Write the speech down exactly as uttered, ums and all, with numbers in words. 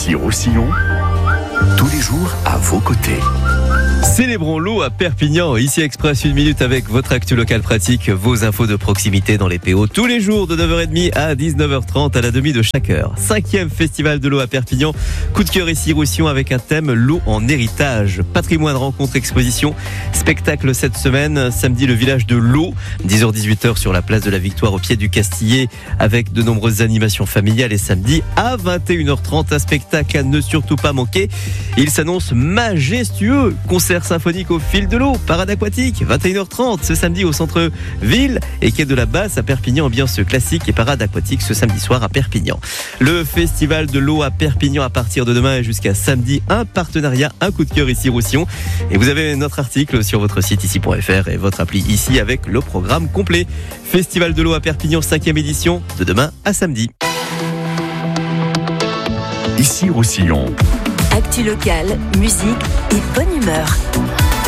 Ici Roussillon, tous les jours à vos côtés. Célébrons l'eau à Perpignan. Ici Express, une minute avec votre actu local pratique, vos infos de proximité dans les P O tous les jours de neuf heures trente à dix-neuf heures trente à la demi de chaque heure. Cinquième festival de l'eau à Perpignan. Coup de cœur ici Roussillon avec un thème l'eau en héritage. Patrimoine, rencontre, exposition. Spectacle cette semaine. Samedi, le village de l'eau. dix heures dix-huit heures sur la place de la Victoire au pied du Castillet avec de nombreuses animations familiales. Et samedi à vingt et une heures trente, un spectacle à ne surtout pas manquer. Il s'annonce majestueux. Concert symphonique au fil de l'eau, parade aquatique, vingt et une heures trente ce samedi au centre-ville et quai de la Basse à Perpignan, ambiance classique et parade aquatique ce samedi soir à Perpignan. Le festival de l'eau à Perpignan à partir de demain et jusqu'à samedi, un partenariat, un coup de cœur ici Roussillon. Et vous avez notre article sur votre site ici point f r et votre appli ici avec le programme complet. Festival de l'eau à Perpignan, cinquième édition, de demain à samedi. Ici Roussillon. Actu locale, musique et bonne humeur.